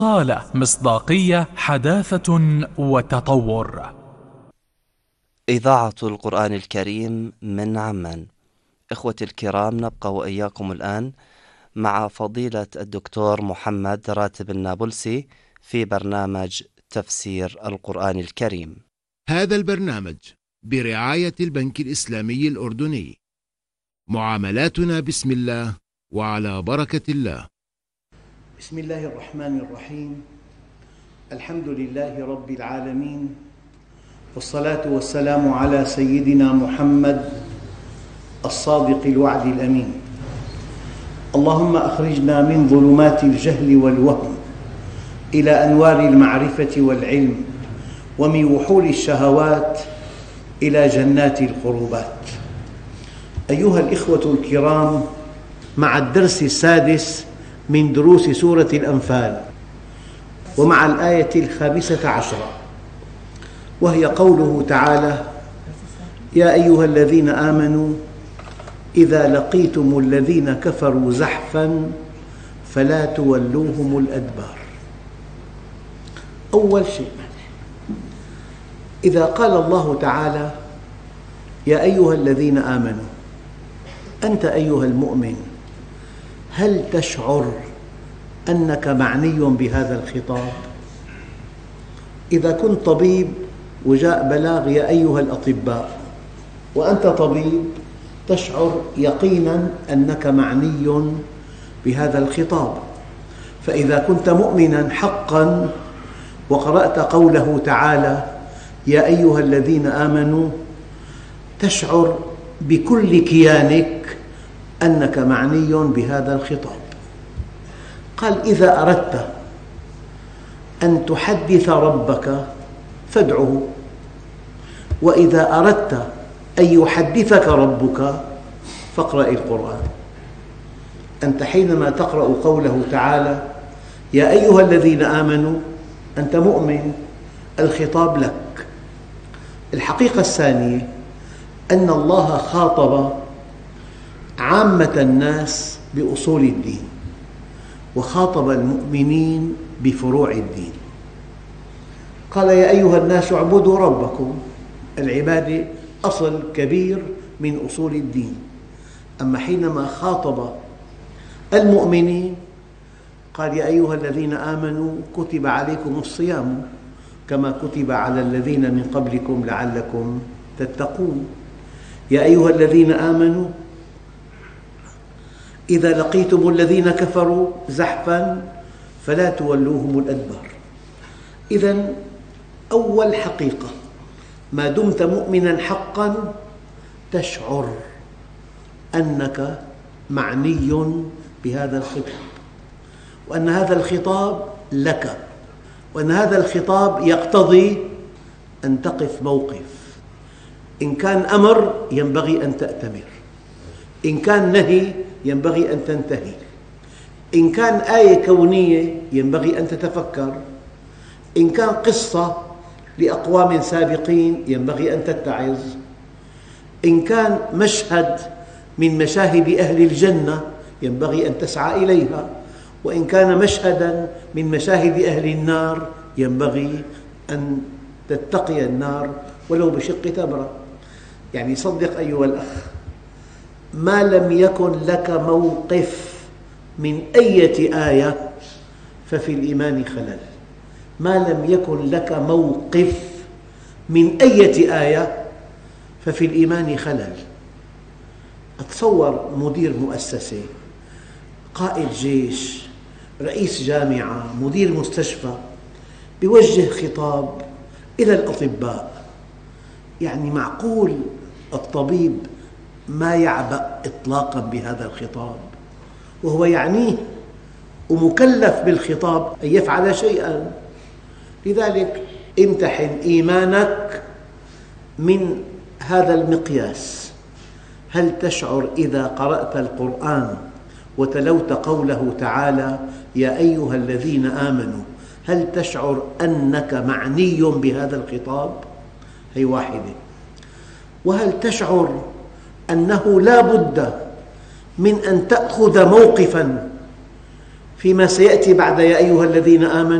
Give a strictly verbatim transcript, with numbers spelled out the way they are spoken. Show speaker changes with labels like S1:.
S1: أصالة، مصداقية، حداثة وتطور.
S2: إذاعة القرآن الكريم من عمان. إخوتي الكرام، نبقى وإياكم الآن مع فضيلة الدكتور محمد راتب النابلسي في برنامج تفسير القرآن الكريم.
S3: هذا البرنامج برعاية البنك الإسلامي الأردني. معاملاتنا بسم الله وعلى بركة الله.
S4: بسم الله الرحمن الرحيم. الحمد لله رب العالمين، والصلاة والسلام على سيدنا محمد الصادق الوعد الأمين. اللهم أخرجنا من ظلمات الجهل والوهم إلى أنوار المعرفة والعلم، ومن وحول الشهوات إلى جنات القربات. أيها الإخوة الكرام، مع الدرس السادس من دروس سورة الأنفال، ومع الآية الخامسة عشرة، وهي قوله تعالى: يا أيها الذين آمنوا إذا لقيتم الذين كفروا زحفاً فلا تولوهم الأدبار. أول شيء، إذا قال الله تعالى يا أيها الذين آمنوا، أنت أيها المؤمن، هل تشعر أنك معني بهذا الخطاب؟ إذا كنت طبيب وجاء بلاغ يا أيها الأطباء وأنت طبيب، تشعر يقيناً أنك معني بهذا الخطاب. فإذا كنت مؤمناً حقاً وقرأت قوله تعالى يا أيها الذين آمنوا، تشعر بكل كيانك أنك معني بهذا الخطاب. قال: إذا أردت أن تحدث ربك فادعه، وإذا أردت أن يحدثك ربك فاقرأ القرآن. أنت حينما تقرأ قوله تعالى يا أيها الذين آمنوا، أنت مؤمن، الخطاب لك. الحقيقة الثانية أن الله خاطب عامة الناس بأصول الدين، وخاطب المؤمنين بفروع الدين. قال يا أيها الناس اعبدوا ربكم. العبادة أصل كبير من أصول الدين. أما حينما خاطب المؤمنين قال يا أيها الذين آمنوا كتب عليكم الصيام كما كتب على الذين من قبلكم لعلكم تتقون. يا أيها الذين آمنوا إذا لقيتم الذين كفروا زحفاً فلا تولوهم الأدبار. إذن أول حقيقة، ما دمت مؤمناً حقاً تشعر أنك معني بهذا الخطاب، وأن هذا الخطاب لك، وأن هذا الخطاب يقتضي أن تقف موقف. إن كان أمر ينبغي أن تأتمر، إن كان نهي ينبغي أن تنتهي، إن كان آية كونية ينبغي أن تتفكر، إن كان قصة لأقوام سابقين ينبغي أن تتعظ، إن كان مشهد من مشاهد أهل الجنة ينبغي أن تسعى إليها، وإن كان مشهداً من مشاهد أهل النار ينبغي أن تتقي النار ولو بشق تمرة. يعني صدق أيها الأخ، ما لم يكن لك موقف من أية آية ففي الإيمان خلل. ما لم يكن لك موقف من أية آية ففي الإيمان خلل. أتصور مدير مؤسسة، قائد جيش، رئيس جامعة، مدير مستشفى، يوجه خطاب إلى الأطباء. يعني معقول الطبيب ما يعبأ إطلاقاً بهذا الخطاب، وهو يعنيه ومكلف بالخطاب أن يفعل شيئاً. لذلك امتحن إيمانك من هذا المقياس. هل تشعر إذا قرأت القرآن وتلوت قوله تعالى يا أيها الذين آمنوا، هل تشعر أنك معني بهذا الخطاب؟ هي واحدة. وهل تشعر أنه لا بد من أن تأخذ موقفاً فيما سيأتي بعد يا أيها الذين آمنوا